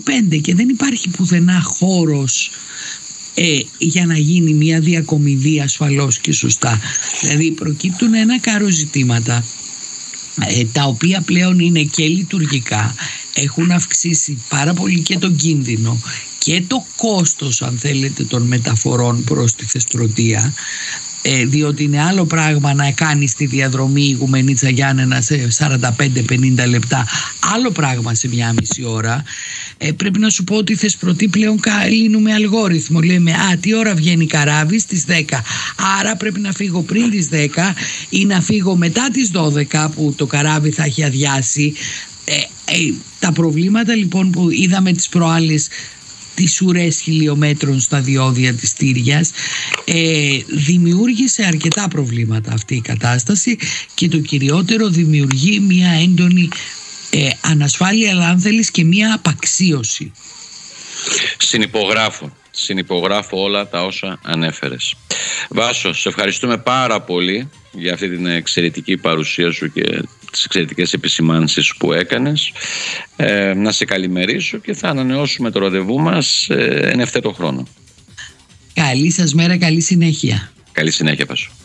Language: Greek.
5 και δεν υπάρχει πουθενά χώρος για να γίνει μια διακομιδή ασφαλώς και σωστά. Δηλαδή προκύπτουν ένα κάρο ζητήματα τα οποία πλέον είναι και λειτουργικά, έχουν αυξήσει πάρα πολύ και τον κίνδυνο και το κόστος, αν θέλετε, των μεταφορών προς τη Θεσπρωτεία, διότι είναι άλλο πράγμα να κάνεις τη διαδρομή Ιγουμενίτσα Γιάννενα σε 45-50 λεπτά, άλλο πράγμα σε 1,5 ώρα. Πρέπει να σου πω ότι η Θεσπρωτή πλέον λύνουμε αλγόριθμο. Λέμε τι ώρα βγαίνει καράβι, στις 10, άρα πρέπει να φύγω πριν τις 10 ή να φύγω μετά τις 12 που το καράβι θα έχει αδειάσει. Τα προβλήματα λοιπόν που είδαμε τις προάλλες, τις ουρές χιλιόμετρων στα διόδια της Στήριας, δημιούργησε αρκετά προβλήματα αυτή η κατάσταση και το κυριότερο, δημιουργεί μια έντονη ανασφάλεια, αλλά αν θέλεις και μια απαξίωση. Συνυπογράφω όλα τα όσα ανέφερες. Βάσο, σε ευχαριστούμε πάρα πολύ για αυτή την εξαιρετική παρουσία σου και τις εξαιρετικές επισημάνσεις που έκανες. Να σε καλημερίσω και θα ανανεώσουμε το ραντεβού μας εν ευθέτω χρόνο. Καλή σας μέρα, καλή συνέχεια. Καλή συνέχεια, Βάσο.